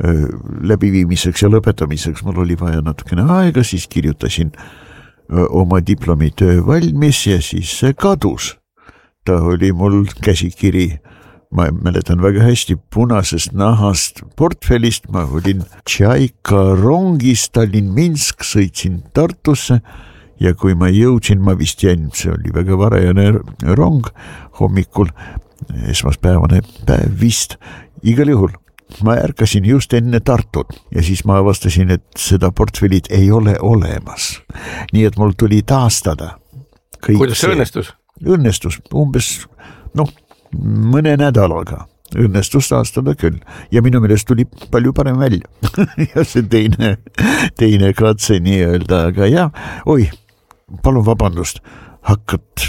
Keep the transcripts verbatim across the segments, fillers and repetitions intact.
läbiviimiseks ja lõpetamiseks mul oli vaja natukene aega, siis kirjutasin oma diplomitöö valmis ja siis see kadus. Ta oli mul käsikiri, ma mäletan väga hästi, punasest nahast portfellist, ma olin Tšaika rongis Tallinn-Minsk, sõitsin Tartusse ja kui ma jõudsin, ma vist jäin, see oli väga varajane rong hommikul, esmaspäevane päev vist, igal juhul ma ärkasin just enne Tartut ja siis ma avastasin, et seda portfellit ei ole olemas. Nii et mul tuli taastada. Kuidas see õnnestus? Õnnestus, umbes, noh, mõne nädalaga õnnestus taastada küll ja minu meelest tuli palju parem välja ja see teine, teine katse nii-öelda, aga jah, oi, palun vabandust, hakkad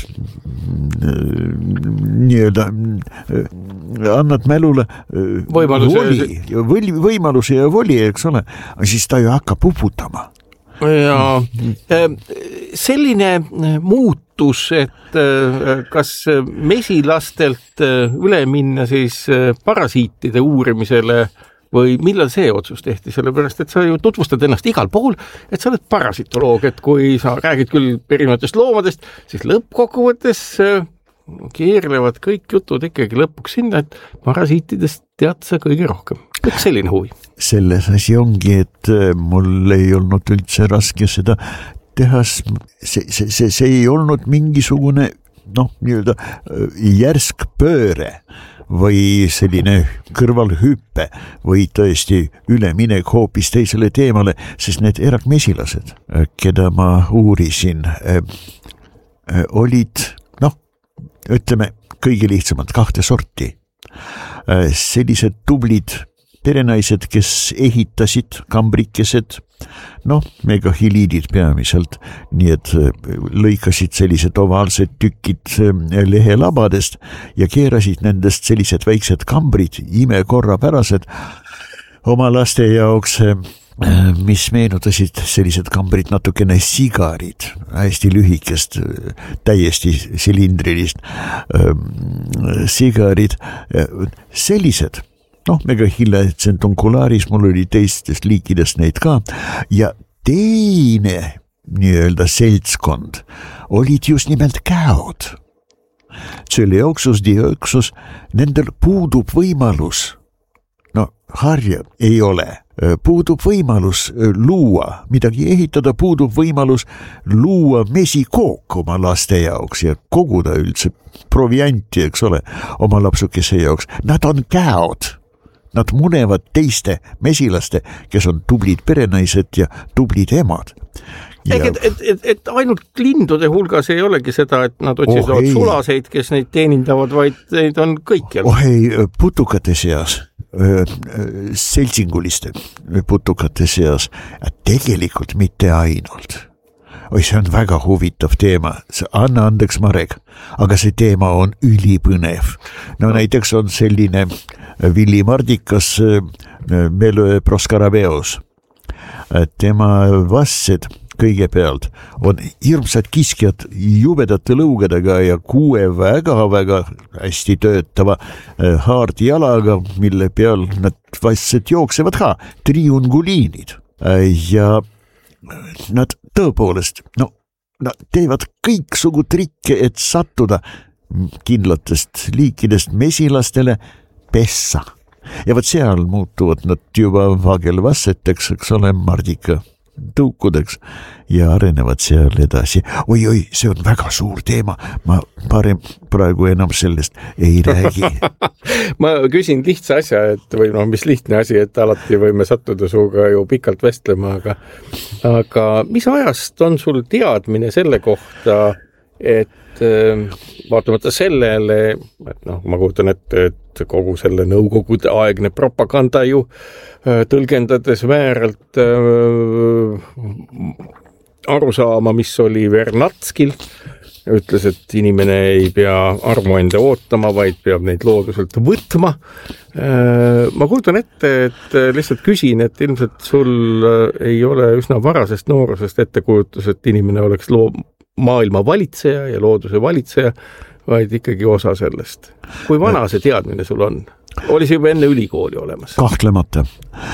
nii-öelda annad mälule voli, voli, võimaluse ja voli, eks ole, siis ta ju hakkab uputama. Ja selline muutus, et kas mesilastelt üle minna siis parasiitide uurimisele või millal see otsus tehti, sellepärast, et sa ju tutvustad ennast igal pool, et sa oled parasitoloog, et kui sa räägid küll erinevatest loomadest, siis lõppkokkuvõttes keerlevad kõik jutud ikkagi lõpuks sinna, et parasiitidest tead sa kõige rohkem. Üks selline huvi. Selles asi ongi, et mul ei olnud üldse raske seda teha, see, see, see, see ei olnud mingisugune noh, nii-öelda järsk pööre või selline kõrvalhüppe või tõesti üleminek hoopis teisele teemale, sest need erakmesilased, keda ma uurisin, olid, noh, ütleme kõige lihtsamad kahte sorti. Sellised tublid perenaised, kes ehitasid kambrikesed, noh, megahiliidid peamiselt, nii et lõikasid sellised ovaalsed tükid lehelabadest ja keerasid nendest sellised väiksed kambrid, imekorrapärased oma laste jaoks, mis meenutasid sellised kambrid natukene sigarid, hästi lühikest, täiesti silindrilist sigarid, sellised. Noh, megahille tsentunkulaaris, mul oli teistest liikidest neid ka ja teine nii-öelda seltskond olid just nimelt käod. Tšeliooksus, diooksus, nendel puudub võimalus, no harja ei ole, puudub võimalus luua, midagi ehitada, puudub võimalus luua mesikook oma laste jaoks ja koguda üldse provianti, eks ole, oma lapsukese jaoks. Nad on käod. Nad munevad teiste mesilaste, kes on tublid perenaised ja tublid emad. Ja... Et, et, et, et ainult lindude hulgas ei olegi seda, et nad otsivad oh, sulaseid, kes neid teenindavad, vaid neid on kõikjal. Oh ei, putukate seas, seltsinguliste putukate seas, tegelikult mitte ainult. Oi, see on väga huvitav teema. Anna andeks, Marek, aga see teema on ülipõnev. No näiteks on selline Willi Mardikas Melöö Proskarabeos. Tema vassed kõigepealt on hirmsad kiskjad jubedate lõugadega ja kuue väga-väga hästi töötava haardjalaga, mille peal nad vassed jooksevad ka, triunguliinid. Ja nad tõepoolest, no, nad teevad kõiksugu trikke, et sattuda kindlatest liikidest mesilastele pessa. Ja võt seal muutuvad nad juba vagelvasseteks, eks ole, mardika tõukudeks ja arenevad seal edasi. Oi, oi, see on väga suur teema. Ma parem praegu enam sellest ei räägi. Ma küsin lihtsa asja, et või no mis lihtne asi, et alati võime sattuda suuga ju pikalt vestlema, aga, aga mis ajast on sul teadmine selle kohta, et vaatamata sellele, et noh, ma kujutan ette, et kogu selle nõukogude aegne propaganda ju tõlgendades vääralt aru saama, mis oli Vernatskil, ütles, et inimene ei pea armu enda ootama, vaid peab neid looduselt võtma. Ma kujutan ette, et lihtsalt küsin, et ilmselt sul ei ole üsna varasest noorusest ettekujutus, et inimene oleks loo- maailma valitseja ja looduse valitseja, vaid ikkagi osa sellest. Kui vana see teadmine sul on? Oli see juba enne ülikooli olemas? Kahtlemata.